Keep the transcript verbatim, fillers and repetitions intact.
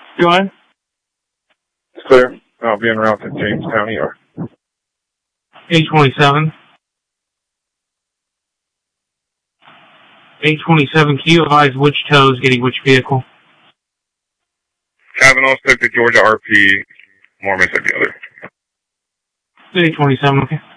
Go ahead. It's clear. I'll be en route to Jamestown, E R. eight twenty-seven. eight twenty-seven, can you advise which tow is getting which vehicle? Kavanaugh took the Georgia R P, Mormon took the other. eight twenty-seven, okay.